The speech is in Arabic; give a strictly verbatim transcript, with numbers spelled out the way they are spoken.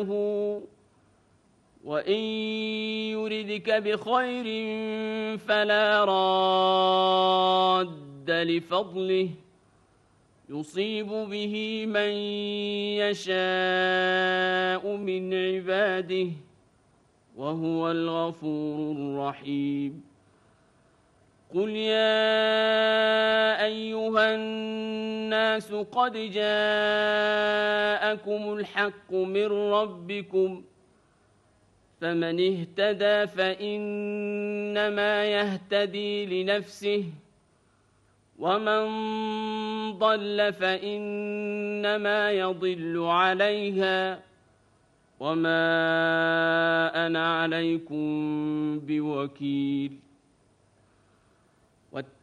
وإن يردك بخير فلا راد لفضله يصيب به من يشاء من عباده وهو الغفور الرحيم قل يا أيها الناس قد جاءكم الحق من ربكم فمن اهتدى فإنما يهتدي لنفسه ومن ضل فإنما يضل عليها وما أنا عليكم بوكيل